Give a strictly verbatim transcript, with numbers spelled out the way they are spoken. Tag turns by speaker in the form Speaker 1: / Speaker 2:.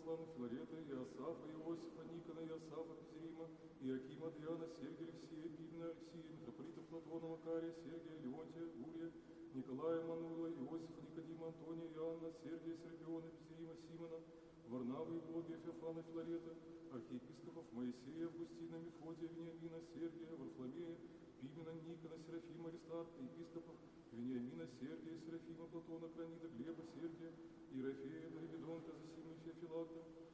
Speaker 1: Руслана, Филарета, Иосафа, Иосифа, Никона, Иосафа, Пизрима, Иакима, Диана, Сергия, Алексея, Пимена, Алексея, митрополита Платона, Макария, Сергия, Леонтия, Гурия, Николая, Мануила, Иосифа, Никодима, Антония, Иоанна, Сергия, Серапиона, Пизрима, Симона, Варнавы, Евлогия, Феофана, Филарета, архиепископов Моисея, Августина, Мефодия, Вениамина, Сергия, Варфоломея, Пимена, Никона, Серафима, Аристарха, епископов Вениамина, Сергия, Серафима, Платона, Кранида, Глеба, Сергия, Иерофея, Давидонта, Зосимы, Феофилакта,